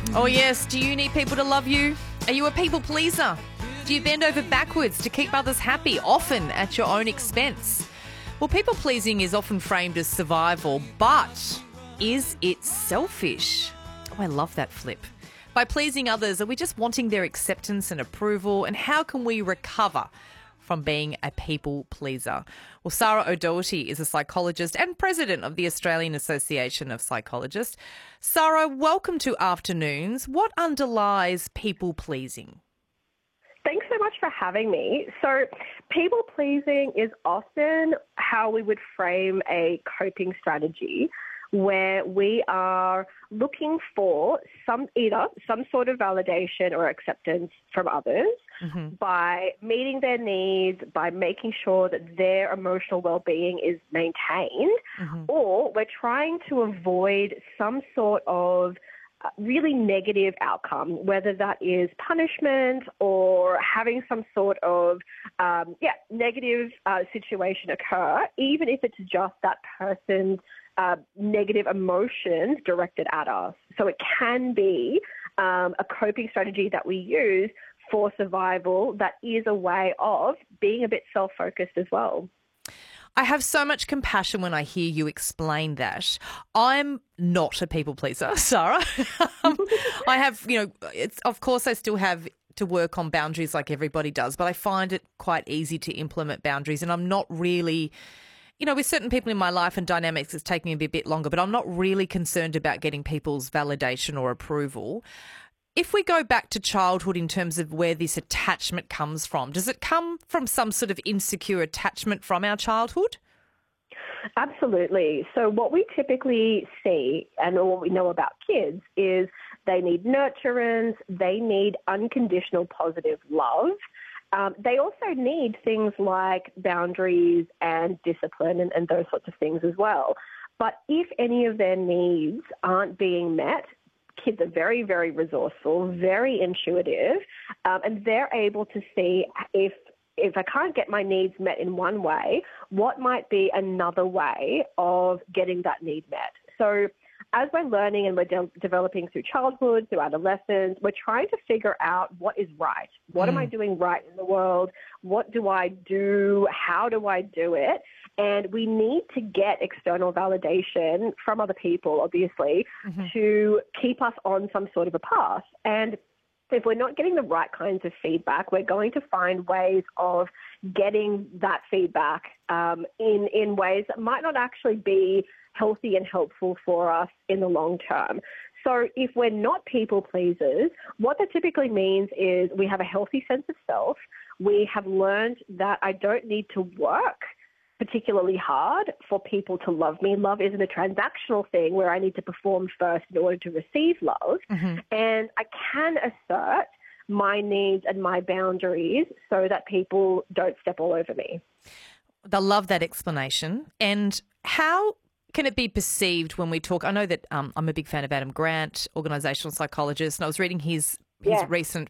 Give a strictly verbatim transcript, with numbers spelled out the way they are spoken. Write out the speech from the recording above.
Oh, yes. Do you need people to love you? Are you a people pleaser? Do you bend over backwards to keep others happy, often at your own expense? Well, people pleasing is often framed as survival, but is it selfish? Oh, I love that flip. By pleasing others, are we just wanting their acceptance and approval? And how can we recover from being a people pleaser? Well, Sarah O'Doherty is a psychologist and president of the Australian Association of Psychologists. Sarah, welcome to Afternoons. What underlies people pleasing? Thanks so much for having me. So people pleasing is often how we would frame a coping strategy where we are looking for some either some sort of validation or acceptance from others mm-hmm. by meeting their needs, by making sure that their emotional well-being is maintained, mm-hmm. or we're trying to avoid some sort of really negative outcome, whether that is punishment or having some sort of um, yeah negative uh, situation occur, even if it's just that person's uh, negative emotions directed at us. So it can be um, a coping strategy that we use for survival that is a way of being a bit self-focused as well. I have so much compassion when I hear you explain that. I'm not a people pleaser, Sarah. I have, you know, it's of course I still have to work on boundaries like everybody does, but I find it quite easy to implement boundaries, and I'm not really, you know, with certain people in my life and dynamics, it's taking me a bit longer, but I'm not really concerned about getting people's validation or approval. If we go back to childhood in terms of where this attachment comes from, does it come from some sort of insecure attachment from our childhood? Absolutely. So what we typically see and what we know about kids is they need nurturance, they need unconditional positive love. Um, they also need things like boundaries and discipline and, and those sorts of things as well. But if any of their needs aren't being met, kids are very, very resourceful, very intuitive, um, and they're able to see if if I can't get my needs met in one way, what might be another way of getting that need met. So as we're learning and we're de- developing through childhood, through adolescence, we're trying to figure out what is right. What mm. am I doing right in the world? What do I do? How do I do it? And we need to get external validation from other people, obviously, mm-hmm. to keep us on some sort of a path. And if we're not getting the right kinds of feedback, we're going to find ways of getting that feedback um, in, in ways that might not actually be healthy and helpful for us in the long term. So if we're not people pleasers, what that typically means is we have a healthy sense of self. We have learned that I don't need to work particularly hard for people to love me. Love isn't a transactional thing where I need to perform first in order to receive love. Mm-hmm. And I can assert my needs and my boundaries so that people don't step all over me. I love that explanation. And how can it be perceived when we talk? I know that um, I'm a big fan of Adam Grant, organisational psychologist, and I was reading his his yeah. recent